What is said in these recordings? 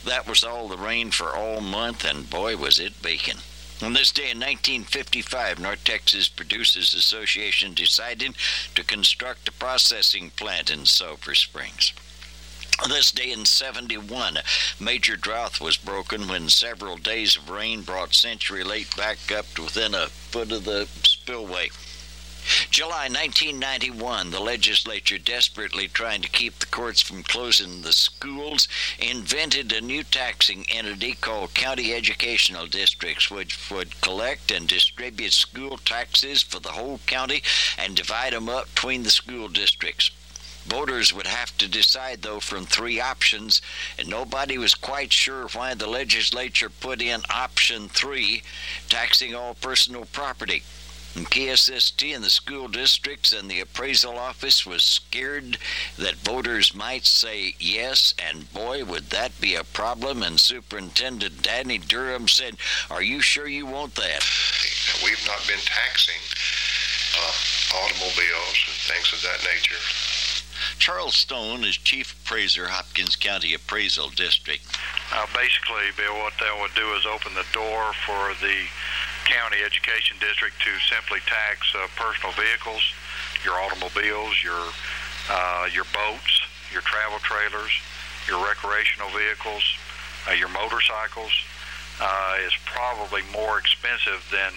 That was all the rain for all month, and boy, was it baking. On this day in 1955, North Texas Producers Association decided to construct a processing plant in Sulphur Springs. On this day in 71, a major drought was broken when several days of rain brought Century Lake back up to within a foot of the spillway. July 1991, the legislature, desperately trying to keep the courts from closing the schools, invented a new taxing entity called County Educational Districts, which would collect and distribute school taxes for the whole county and divide them up between the school districts. Voters would have to decide, though, from three options, and nobody was quite sure why the legislature put in option 3, taxing all personal property. And KSST and the school districts and the appraisal office was scared that voters might say yes, and boy, would that be a problem. And Superintendent Danny Durham said, "Are you sure you want that?" We've not been taxing automobiles and things of that nature. Charles Stone is Chief Appraiser, Hopkins County Appraisal District. Basically, Bill, what they would do is open the door for the County Education District to simply tax personal vehicles, your automobiles, your boats, your travel trailers, your recreational vehicles, your motorcycles. Is probably more expensive than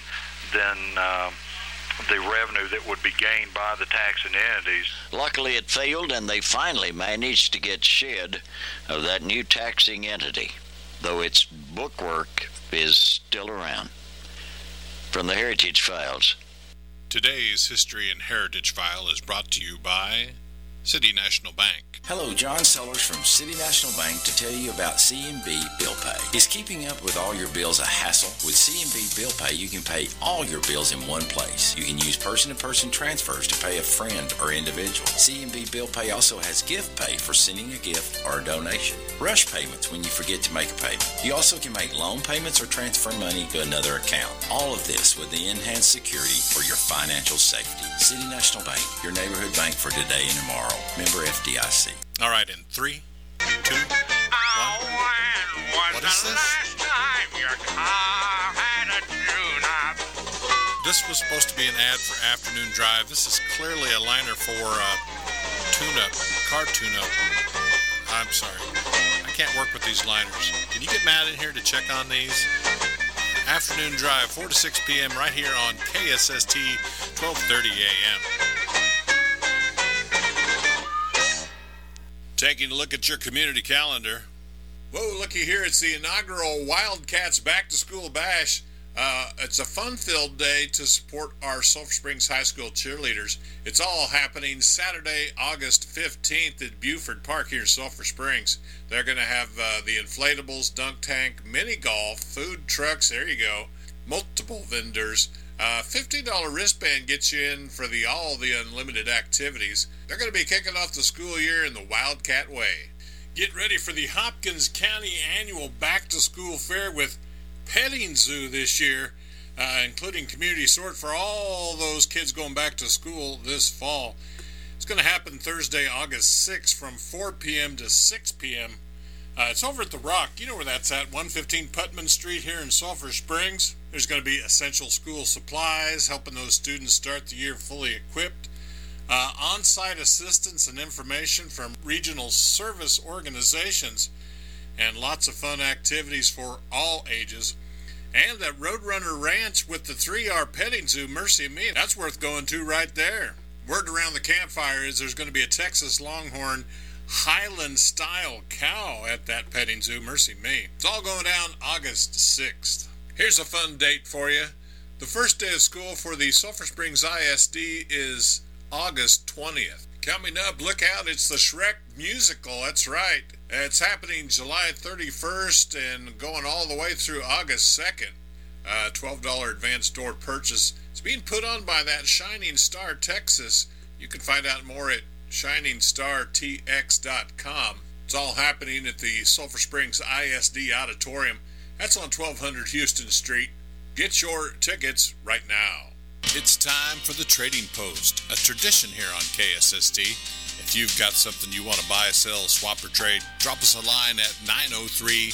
the revenue that would be gained by the taxing entities. Luckily, it failed, and they finally managed to get shed of that new taxing entity, though its bookwork is still around. From the Heritage Files. Today's History and Heritage File is brought to you by City National Bank. Hello, John Sellers from City National Bank to tell you about C&B Bill Pay. Is keeping up with all your bills a hassle? With C&B Bill Pay, you can pay all your bills in one place. You can use person-to-person transfers to pay a friend or individual. C&B Bill Pay also has gift pay for sending a gift or a donation. Rush payments when you forget to make a payment. You also can make loan payments or transfer money to another account. All of this with the enhanced security for your financial safety. City National Bank, your neighborhood bank for today and tomorrow. Member FDIC. All right, in 3, 2, 1. What is this? This was supposed to be an ad for Afternoon Drive. This is clearly a liner for tune-up, car tune-up. I'm sorry. I can't work with these liners. Can you get Matt in here to check on these? Afternoon Drive, 4 to 6 p.m. right here on KSST, 1230 a.m. Taking a look at your community calendar. Whoa, looky here. It's the inaugural Wildcats Back to School Bash. It's a fun-filled day to support our Sulphur Springs High School cheerleaders. It's all happening Saturday, August 15th at Buford Park here in Sulphur Springs. They're going to have the inflatables, dunk tank, mini golf, food trucks, there you go, multiple vendors. $50 wristband gets you in for all the unlimited activities. They're going to be kicking off the school year in the Wildcat way. Get ready for the Hopkins County Annual Back to School Fair with petting zoo this year, including community sort for all those kids going back to school this fall. It's going to happen Thursday, August 6th from 4 p.m. to 6 p.m. It's over at The Rock. You know where that's at, 115 Putman Street here in Sulphur Springs. There's going to be essential school supplies, helping those students start the year fully equipped. On-site assistance and information from regional service organizations, and lots of fun activities for all ages. And that Roadrunner Ranch with the 3R petting zoo, Mercy Me, that's worth going to right there. Word around the campfire is there's going to be a Texas Longhorn Highland-style cow at that petting zoo, Mercy Me. It's all going down August 6th. Here's a fun date for you. The first day of school for the Sulphur Springs ISD is August 20th. Coming up, look out, it's the Shrek musical, that's right. It's happening July 31st and going all the way through August 2nd. $12 advance door purchase. It's being put on by that Shining Star Texas. You can find out more at ShiningstarTX.com. It's all happening at the Sulphur Springs ISD Auditorium. That's on 1200 Houston Street. Get your tickets right now. It's time for the Trading Post, a tradition here on KSST. If you've got something you want to buy, sell, swap, or trade, drop us a line at